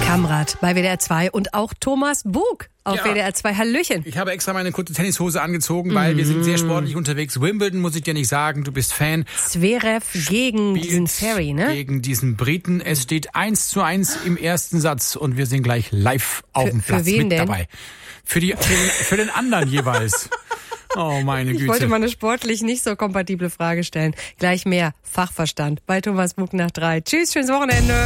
Kamrat bei WDR 2 und auch Thomas Bug auf WDR 2. Hallöchen. Ich habe extra meine kurze Tennishose angezogen, weil wir sind sehr sportlich unterwegs. Wimbledon, muss ich dir nicht sagen, du bist Fan. Zverev gegen diesen Ferry, ne? Gegen diesen Briten. Es steht 1:1 im ersten Satz und wir sind gleich live auf dem Platz für wen mit denn? dabei. Für den anderen jeweils. Oh, meine Güte. Ich wollte mal eine sportlich nicht so kompatible Frage stellen. Gleich mehr Fachverstand bei Thomas Bug nach 3. Tschüss, schönes Wochenende.